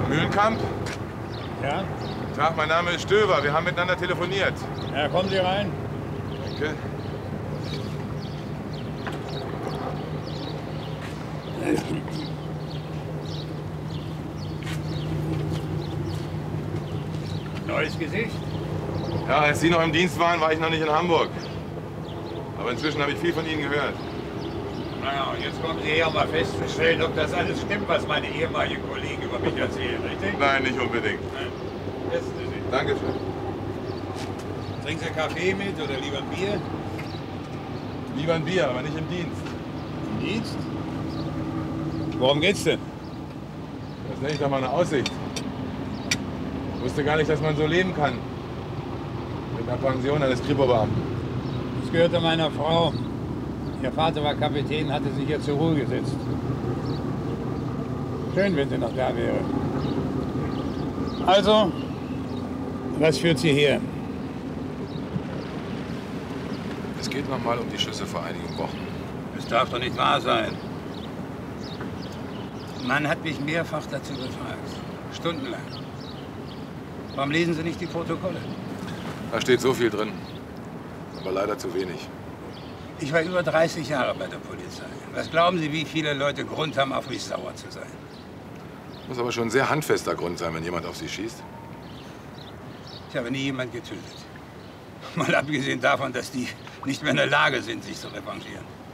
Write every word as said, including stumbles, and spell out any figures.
Mühlenkamp? Ja? Tag, mein Name ist Stöver. Wir haben miteinander telefoniert. Ja, kommen Sie rein. Danke. Neues Gesicht? Ja, als Sie noch im Dienst waren, war ich noch nicht in Hamburg. Aber inzwischen habe ich viel von Ihnen gehört. Naja, und jetzt kommen Sie her, um mal festzustellen, ob das alles stimmt, was meine ehemaligen Kollegen über mich erzählen, richtig? Nein, nicht unbedingt. Nein. Testen Sie sich. Dankeschön. Trinken Sie Kaffee mit oder lieber ein Bier? Lieber ein Bier, aber nicht im Dienst. Im Dienst? Worum geht's denn? Das nenne ich doch mal eine Aussicht. Ich wusste gar nicht, dass man so leben kann. Mit einer Pension eines Kripo-Beamten. Das gehörte meiner Frau. Ihr Vater war Kapitän, hatte sich hier zur Ruhe gesetzt. Schön, wenn sie noch da wäre. Also, was führt sie hier? Es geht noch mal um die Schüsse vor einigen Wochen. Das darf doch nicht wahr sein. Man hat mich mehrfach dazu gefragt. Stundenlang. Warum lesen Sie nicht die Protokolle? Da steht so viel drin. Aber leider zu wenig. Ich war über dreißig Jahre bei der Polizei. Was glauben Sie, wie viele Leute Grund haben, auf mich sauer zu sein? Muss aber schon ein sehr handfester Grund sein, wenn jemand auf Sie schießt. Ich habe nie jemanden getötet. Mal abgesehen davon, dass die nicht mehr in der Lage sind, sich zu revanchieren.